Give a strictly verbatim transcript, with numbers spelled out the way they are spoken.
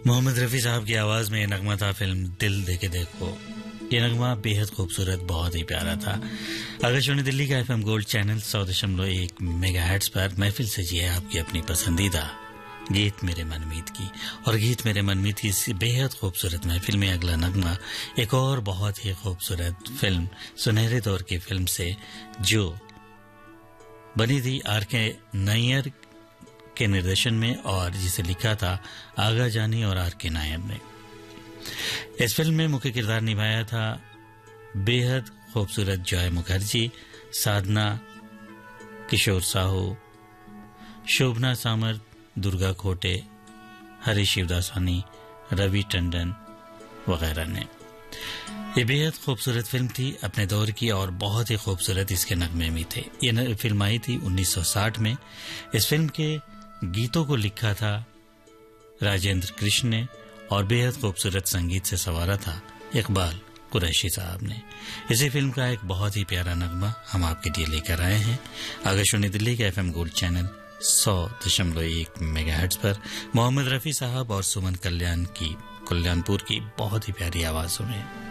मोहम्मद रफ़ी साहब की आवाज़ में ये नगमा था फिल्म दिल देके देखो। ये नगमा बेहद खूबसूरत, बहुत ही प्यारा था। आकाशवाणी दिल्ली का एफएम गोल्ड चैनल सौ दशमलव एक मेगाहर्ट्ज पर महफिल सजी है आपकी अपनी पसंदीदा गीत मेरे मनमीत की। और गीत मेरे मनमीत की इस बेहद खूबसूरत महफिल में अगला नगमा एक और बहुत ही खूबसूरत फिल्म, सुनहरे दौर की फिल्म से जो बनी थी आर के नैयर के निर्देशन में और जिसे लिखा था आगा जानी और आर के नायर ने। इस फिल्म में मुख्य किरदार निभाया था बेहद खूबसूरत जॉय मुखर्जी, साधना, किशोर साहू, शोभना सामर्थ, दुर्गा खोटे, हरी शिवदासानी, रवि टंडन वगैरह ने। ये बेहद खूबसूरत फिल्म थी अपने दौर की और बहुत ही खूबसूरत इसके नगमे भी थे। ये फिल्म आई थी उन्नीस सौ साठ में। इस फिल्म के गीतों को लिखा था राजेंद्र कृष्ण ने और बेहद खूबसूरत संगीत से संवारा था इकबाल कुरैशी साहब ने। इसी फिल्म का एक बहुत ही प्यारा नगमा हम आपके लिए लेकर आए हैं आकाशवाणी दिल्ली के एफएम गोल्ड चैनल सौ दशमलव एक मेगाहर्ट्ज पर मोहम्मद रफ़ी साहब और सुमन कल्याण की कल्याणपुर की बहुत ही प्यारी आवाजों में।